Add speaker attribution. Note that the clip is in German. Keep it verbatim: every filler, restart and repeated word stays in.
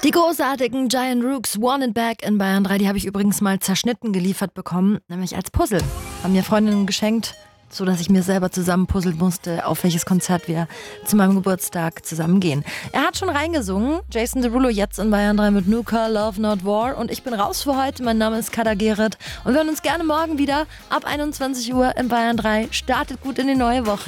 Speaker 1: Die großartigen Giant Rooks One and Back in Bayern drei, die habe ich übrigens mal zerschnitten geliefert bekommen, nämlich als Puzzle. Haben mir Freundinnen geschenkt, so dass ich mir selber zusammen puzzeln musste, auf welches Konzert wir zu meinem Geburtstag zusammen gehen. Er hat schon reingesungen, Jason Derulo jetzt in Bayern drei mit Nuka, Love Not War, und ich bin raus für heute. Mein Name ist Kader Gerrit und wir hören uns gerne morgen wieder ab einundzwanzig Uhr in Bayern drei. Startet gut in die neue Woche.